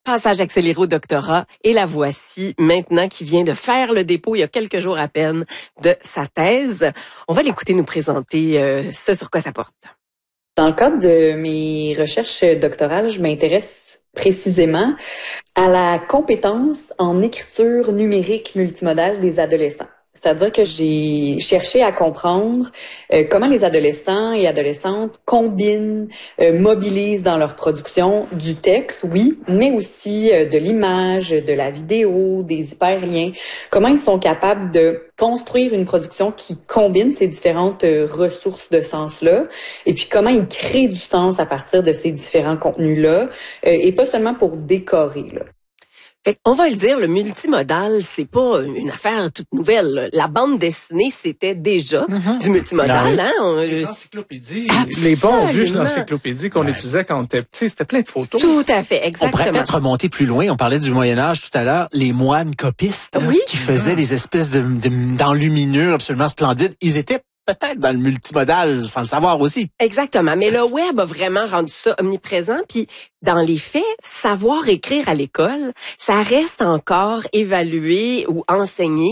Passage accéléré au doctorat et la voici maintenant qui vient de faire le dépôt il y a quelques jours à peine de sa thèse. On va l'écouter nous présenter ce sur quoi ça porte. Dans le cadre de mes recherches doctorales, je m'intéresse précisément à la compétence en écriture numérique multimodale des adolescents. C'est-à-dire que j'ai cherché à comprendre comment les adolescents et adolescentes combinent, mobilisent dans leur production du texte, oui, mais aussi de l'image, de la vidéo, des hyperliens. Comment ils sont capables de construire une production qui combine ces différentes ressources de sens-là, et puis comment ils créent du sens à partir de ces différents contenus-là, et pas seulement pour décorer, là. Fait qu'on va le dire, le multimodal, c'est pas une affaire toute nouvelle, là. La bande dessinée, c'était déjà du multimodal, hein? Les encyclopédies, les bons vieux encyclopédies qu'on utilisait quand on était petit, c'était plein de photos. Tout à fait, exactement. On pourrait peut-être remonter plus loin. On parlait du Moyen-Âge tout à l'heure, les moines copistes qui faisaient des espèces d'enluminures absolument splendides. Ils étaient peut-être dans le multimodal, sans le savoir aussi. Exactement. Mais le web a vraiment rendu ça omniprésent. Puis, dans les faits, savoir écrire à l'école, ça reste encore évalué ou enseigné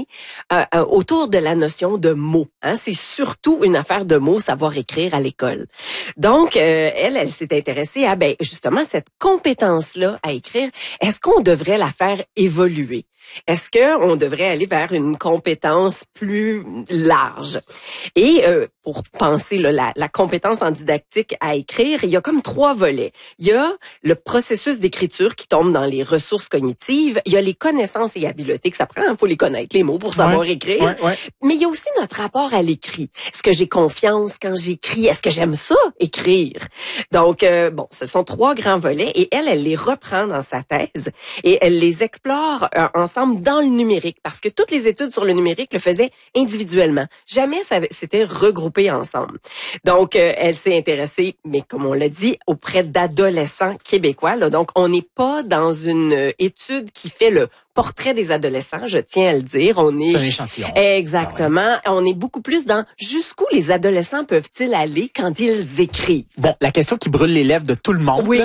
autour de la notion de mots. Hein? C'est surtout une affaire de mots, savoir écrire à l'école. Donc, elle s'est intéressée à, justement, cette compétence-là à écrire. Est-ce qu'on devrait la faire évoluer? Est-ce qu'on devrait aller vers une compétence plus large? Et pour penser là, la compétence en didactique à écrire, il y a comme 3 volets. Il y a le processus d'écriture qui tombe dans les ressources cognitives. Il y a les connaissances et habiletés que ça prend. Il faut les connaître, les mots, pour savoir écrire. Mais il y a aussi notre rapport à l'écrit. Est-ce que j'ai confiance quand j'écris? Est-ce que j'aime ça, écrire? Donc, ce sont 3 grands volets et elle les reprend dans sa thèse et elle les explore ensemble dans le numérique parce que toutes les études sur le numérique le faisaient individuellement. Jamais ça s'était regroupé ensemble. Donc, elle s'est intéressée, mais comme on l'a dit, auprès d'adolescents québécois. Là. Donc, on n'est pas dans une étude qui fait le portrait des adolescents, je tiens à le dire. C'est un échantillon. Exactement. On est beaucoup plus dans jusqu'où les adolescents peuvent-ils aller quand ils écrivent. Bon, la question qui brûle les lèvres de tout le monde. Oui.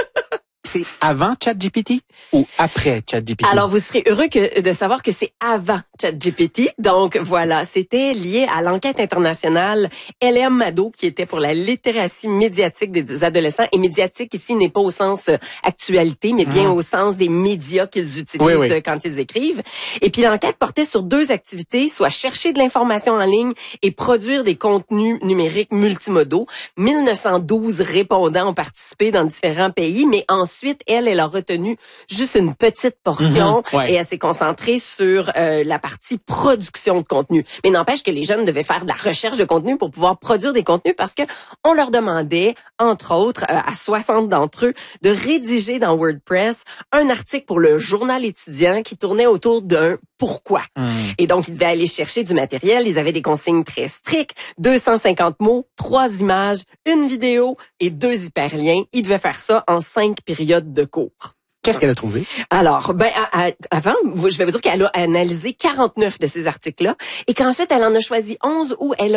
C'est avant ChatGPT ou après ChatGPT? Alors, vous serez heureux de savoir que c'est avant ChatGPT. Donc, voilà, c'était lié à l'enquête internationale LM Mado, qui était pour la littératie médiatique des adolescents. Et médiatique, ici, n'est pas au sens actualité, mais bien au sens des médias qu'ils utilisent quand ils écrivent. Et puis, l'enquête portait sur 2 activités, soit chercher de l'information en ligne et produire des contenus numériques multimodaux. 1912 répondants ont participé dans différents pays, mais ensuite, elle a retenu juste une petite portion et elle s'est concentrée sur la partie production de contenu. Mais n'empêche que les jeunes devaient faire de la recherche de contenu pour pouvoir produire des contenus parce que on leur demandait, entre autres, à 60 d'entre eux, de rédiger dans WordPress un article pour le journal étudiant qui tournait autour d'un pourquoi. Et donc, ils devaient aller chercher du matériel. Ils avaient des consignes très strictes. 250 mots, 3 images, une vidéo et 2 hyperliens. Ils devaient faire ça en 5 périodes de cours. Qu'est-ce qu'elle a trouvé? Alors, avant, je vais vous dire qu'elle a analysé 49 de ces articles-là et qu'ensuite, elle en a choisi 11 où elle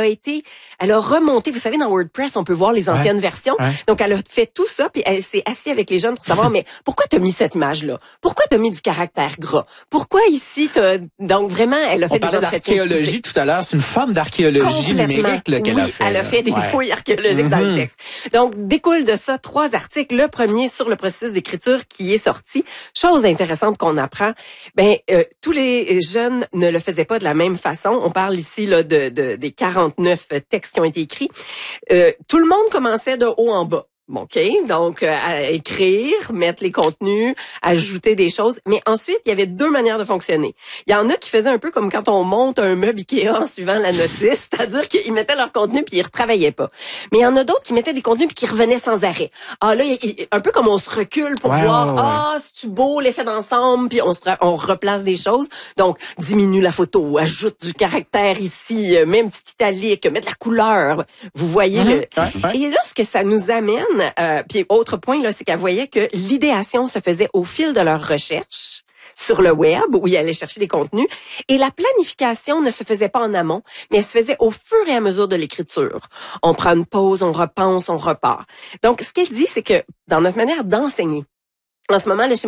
a remonté. Vous savez, dans WordPress, on peut voir les anciennes versions. Donc, elle a fait tout ça puis elle s'est assise avec les jeunes pour savoir, mais pourquoi t'as mis cette image-là? Pourquoi t'as mis du caractère gras? Pourquoi ici donc vraiment, elle a fait des entretiens. On parlait d'archéologie tout à l'heure. C'est une forme d'archéologie numérique qu'elle a fait. Elle a fait des fouilles archéologiques dans le texte. Donc, découle de ça 3 articles. Le premier sur le processus d'écriture qui est sorti. Chose intéressante qu'on apprend, tous les jeunes ne le faisaient pas de la même façon. On parle ici là des 49 textes qui ont été écrits. Tout le monde commençait de haut en bas. OK, donc à écrire, mettre les contenus, ajouter des choses. Mais ensuite, il y avait 2 manières de fonctionner. Il y en a qui faisaient un peu comme quand on monte un meuble Ikea en suivant la notice, c'est-à-dire qu'ils mettaient leur contenu puis ils retravaillaient pas. Mais il y en a d'autres qui mettaient des contenus puis qui revenaient sans arrêt. Ah là, un peu comme on se recule pour voir, c'est-tu beau l'effet d'ensemble, puis on replace des choses. Donc, diminue la photo, ajoute du caractère ici, mets une petite italique, mets de la couleur. Vous voyez Et là, ce que ça nous amène, puis autre point là, c'est qu'elle voyait que l'idéation se faisait au fil de leur recherche sur le web où ils allaient chercher des contenus et la planification ne se faisait pas en amont, mais elle se faisait au fur et à mesure de l'écriture. On prend une pause, on repense, on repart. Donc, ce qu'elle dit, c'est que dans notre manière d'enseigner, en ce moment, le schéma